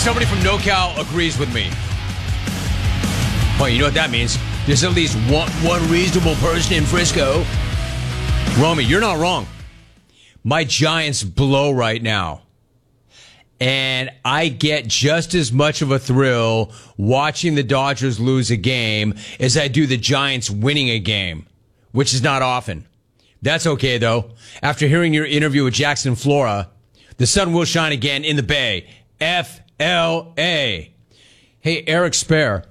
Somebody from NoCal agrees with me. Oh, you know what that means? There's at least one reasonable person in Frisco. Romy, you're not wrong. My Giants blow right now. And I get just as much of a thrill watching the Dodgers lose a game as I do the Giants winning a game, which is not often. That's okay, though. After hearing your interview with Jackson Flora, the sun will shine again in the Bay. FLA. Hey, Eric Spare.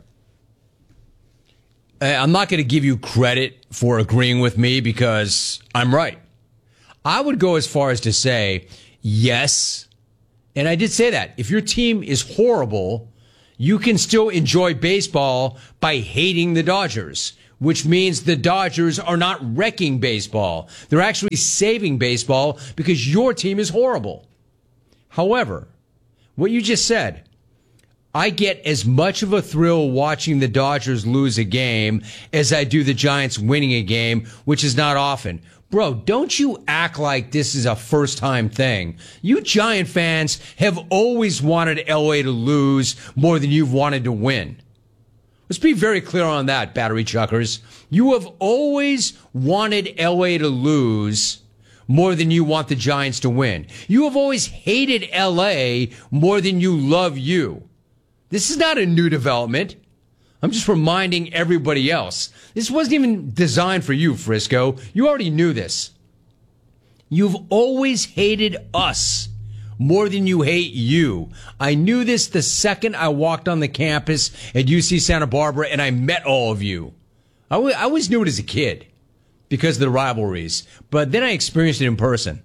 I'm not going to give you credit for agreeing with me because I'm right. I would go as far as to say, yes, and I did say that. If your team is horrible, you can still enjoy baseball by hating the Dodgers, which means the Dodgers are not wrecking baseball. They're actually saving baseball because your team is horrible. However, what you just said, I get as much of a thrill watching the Dodgers lose a game as I do the Giants winning a game, which is not often. Bro, don't you act like this is a first-time thing. You Giant fans have always wanted LA to lose more than you've wanted to win. Let's be very clear on that, battery chuckers. You have always wanted LA to lose more than you want the Giants to win. You have always hated LA more than you love you. This is not a new development. I'm just reminding everybody else. This wasn't even designed for you, Frisco. You already knew this. You've always hated us more than you hate you. I knew this the second I walked on the campus at UC Santa Barbara and I met all of you. I always knew it as a kid because of the rivalries, but then I experienced it in person.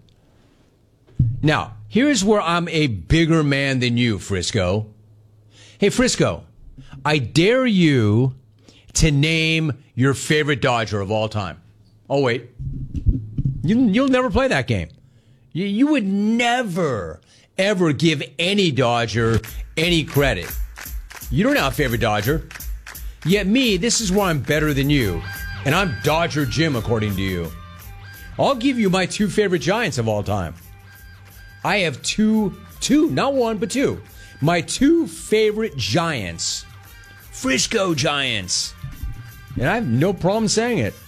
Now, here's where I'm a bigger man than you, Frisco. Hey, Frisco, I dare you to name your favorite Dodger of all time. Oh, wait. You'll never play that game. You would never, ever give any Dodger any credit. You don't have a favorite Dodger. Yet me, this is why I'm better than you. And I'm Dodger Jim, according to you. I'll give you my two favorite Giants of all time. I have two, not one, but two. My two favorite Giants. Frisco Giants. And I have no problem saying it.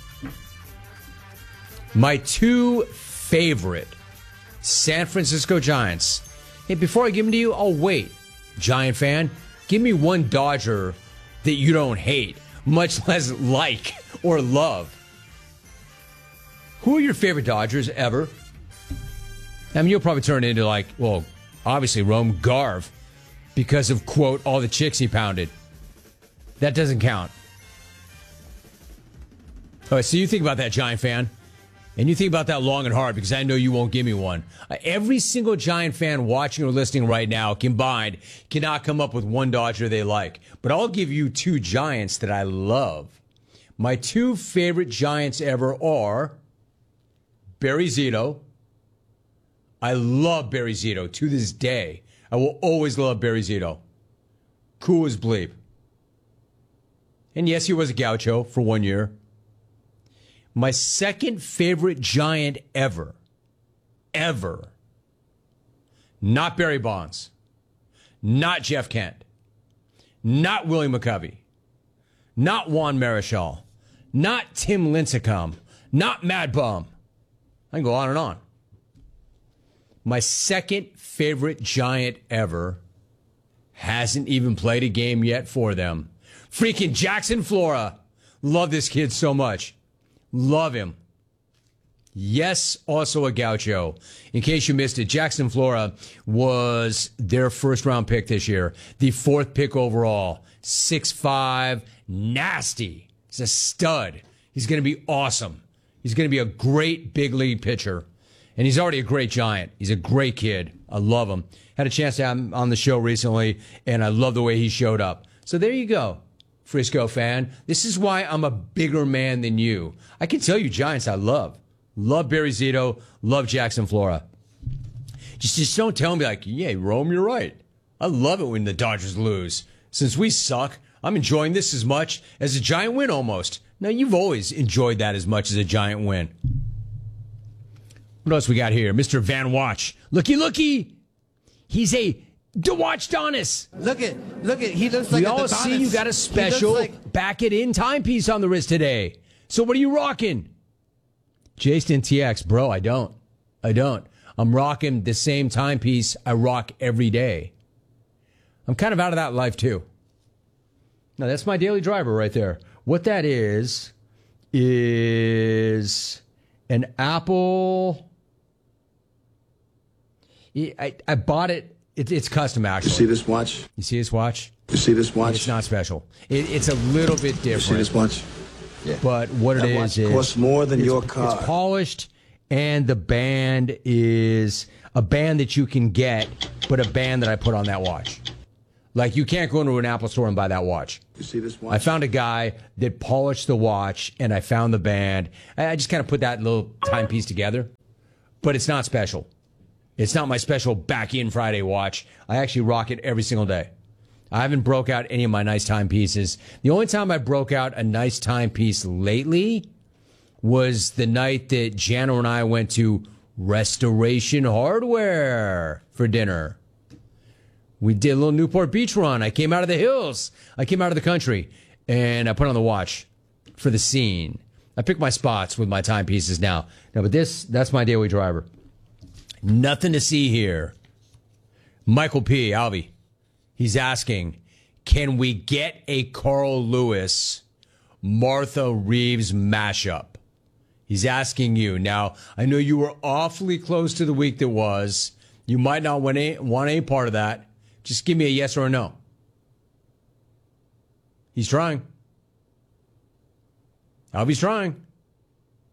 My two favorite San Francisco Giants. Hey, before I give them to you, I'll wait. Giant fan, give me one Dodger that you don't hate, much less like or love. Who are your favorite Dodgers ever? I mean, you'll probably turn into like, well, obviously Rome Garv because of, quote, all the chicks he pounded. That doesn't count. All right, so you think about that, Giant fan. And you think about that long and hard because I know you won't give me one. Every single Giant fan watching or listening right now combined cannot come up with one Dodger they like. But I'll give you two Giants that I love. My two favorite Giants ever are Barry Zito. I love Barry Zito to this day. I will always love Barry Zito. Cool as bleep. And yes, he was a gaucho for 1 year. My second favorite Giant ever. Not Barry Bonds. Not Jeff Kent. Not Willie McCovey. Not Juan Marichal. Not Tim Lincecum. Not Mad Bum. I can go on and on. My second favorite Giant ever hasn't even played a game yet for them. Freaking Jackson Flora. Love this kid so much. Love him. Yes, also a gaucho. In case you missed it, Jackson Flora was their first-round pick this year. The fourth pick overall. 6'5", nasty. He's a stud. He's going to be awesome. He's going to be a great big league pitcher. And he's already a great Giant. He's a great kid. I love him. Had a chance to have him on the show recently, and I love the way he showed up. So there you go, Frisco fan. This is why I'm a bigger man than you. I can tell you Giants I love. Love Barry Zito. Love Jackson Flora. Just don't tell me like, yeah, Rome, you're right. I love it when the Dodgers lose. Since we suck, I'm enjoying this as much as a Giant win almost. Now, you've always enjoyed that as much as a Giant win. What else we got here? Mr. Van Watch. Looky. He's a DeWatch Donis. Look at. He looks like we all see you got a special back it in timepiece on the wrist today. So what are you rocking? Jason TX, bro, I don't. I'm rocking the same timepiece I rock every day. I'm kind of out of that life too. Now that's my daily driver right there. What that is an Apple. I bought it. It's custom, actually. You see this watch? You see this watch? You see this watch? It's not special. It's a little bit different. You see this watch? Yeah. But what that it watch is costs more than your car. It's polished, and the band is a band that you can get, but a band that I put on that watch. Like, you can't go into an Apple store and buy that watch. You see this watch? I found a guy that polished the watch, and I found the band. I just kind of put that little timepiece together, but it's not special. It's not my special back-in Friday watch. I actually rock it every single day. I haven't broke out any of my nice timepieces. The only time I broke out a nice timepiece lately was the night that Jana and I went to Restoration Hardware for dinner. We did a little Newport Beach run. I came out of the hills. I came out of the country, and I put on the watch for the scene. I pick my spots with my timepieces now. But that's my daily driver. Nothing to see here. Michael P. Albie. He's asking, can we get a Carl Lewis Martha Reeves mashup? He's asking you. Now, I know you were awfully close to the week that was. You might not want any part of that. Just give me a yes or a no. He's trying. Albie's trying.